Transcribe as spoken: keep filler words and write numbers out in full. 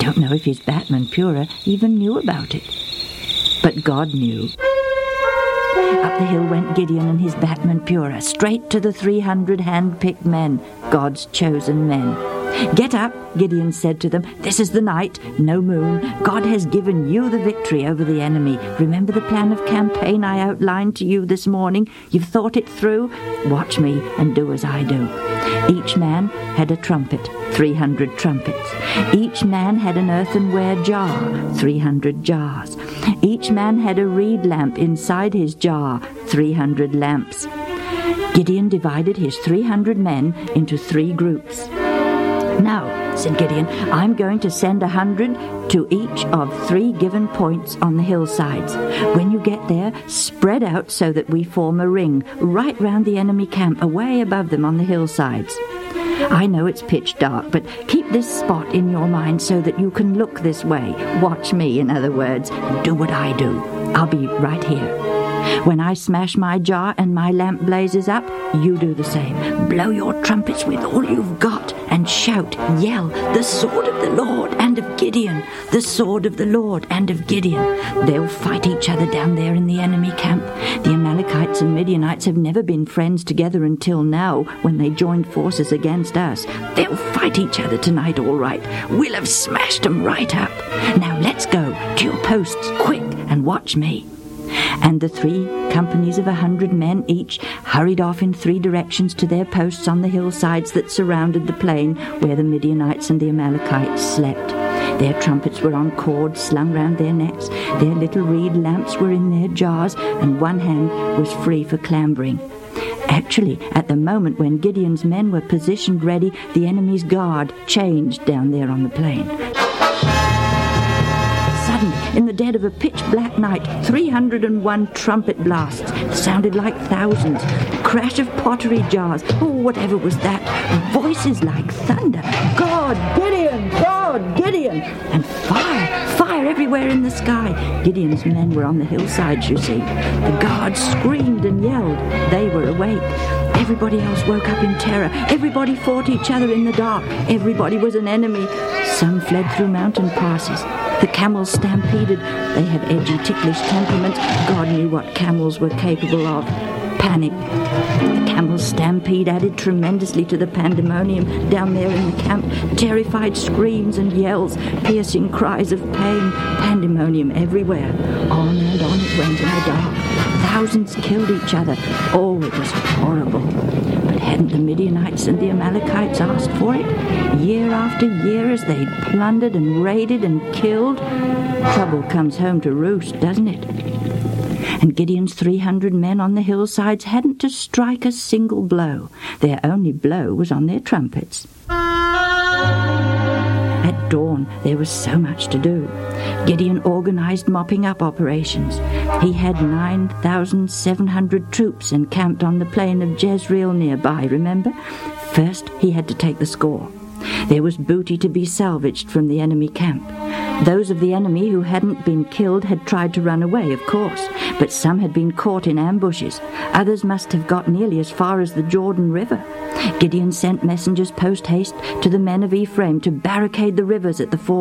don't know if his batman Purah even knew about it. But God knew. Up the hill went Gideon and his batman Purah, straight to the three hundred hand-picked men, God's chosen men. "Get up," Gideon said to them. "This is the night, no moon. God has given you the victory over the enemy. Remember the plan of campaign I outlined to you this morning? You've thought it through? Watch me and do as I do." Each man had a trumpet, three hundred trumpets. Each man had an earthenware jar, three hundred jars. Each man had a reed lamp inside his jar, three hundred lamps. Gideon divided his three hundred men into three groups. "Now," said Gideon, "I'm going to send a hundred to each of three given points on the hillsides. When you get there, spread out so that we form a ring right round the enemy camp, away above them on the hillsides. I know it's pitch dark, but keep this spot in your mind so that you can look this way. Watch me, in other words. Do what I do. I'll be right here. When I smash my jar and my lamp blazes up, you do the same. Blow your trumpets with all you've got and shout, yell, 'The sword of the Lord and of Gideon! The sword of the Lord and of Gideon!' They'll fight each other down there in the enemy camp. The Amalekites and Midianites have never been friends together until now, when they joined forces against us. They'll fight each other tonight, all right. We'll have smashed them right up. Now let's go to your posts, quick, and watch me." And the three companies of a hundred men each hurried off in three directions to their posts on the hillsides that surrounded the plain where the Midianites and the Amalekites slept. Their trumpets were on cords slung round their necks, their little reed lamps were in their jars, and one hand was free for clambering. Actually, at the moment when Gideon's men were positioned ready, the enemy's guard changed down there on the plain. Suddenly, in the dead of a pitch-black night, three hundred and one trumpet blasts sounded like thousands. Crash of pottery jars. Oh, whatever was that? Voices like thunder. "God, Gideon! God, Gideon!" And fire, fire everywhere in the sky. Gideon's men were on the hillsides, you see. The guards screamed and yelled. They were awake. Everybody else woke up in terror. Everybody fought each other in the dark. Everybody was an enemy. Some fled through mountain passes. The camels stampeded. They have edgy, ticklish temperaments. God knew what camels were capable of. Panic. The camels' stampede added tremendously to the pandemonium down there in the camp. Terrified screams and yells, piercing cries of pain, pandemonium everywhere. On and on it went in the dark. Thousands killed each other. Oh, it was horrible. But hadn't the Midianites and the Amalekites asked for it? Year after year, as they plundered and raided and killed, trouble comes home to roost, doesn't it? And Gideon's three hundred men on the hillsides hadn't to strike a single blow. Their only blow was on their trumpets. At dawn, there was so much to do. Gideon organized mopping-up operations. He had nine thousand seven hundred troops encamped on the plain of Jezreel nearby, remember? First, he had to take the score. There was booty to be salvaged from the enemy camp. Those of the enemy who hadn't been killed had tried to run away, of course, but some had been caught in ambushes. Others must have got nearly as far as the Jordan River. Gideon sent messengers post-haste to the men of Ephraim to barricade the rivers at the ford